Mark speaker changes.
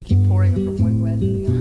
Speaker 1: keep pouring it from one glass to the other.